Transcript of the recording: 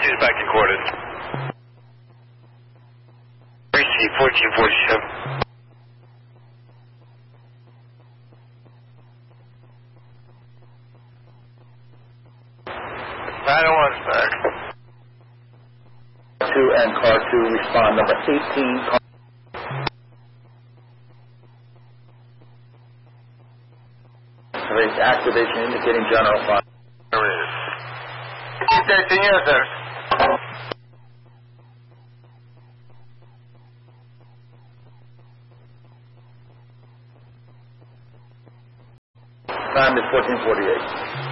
she's back in quarters. Receive 1447. 901's back. 2 and car 2 respond. Number 18. Car activation indicating general fire. There it is. Señor, sir. Time is 14:48.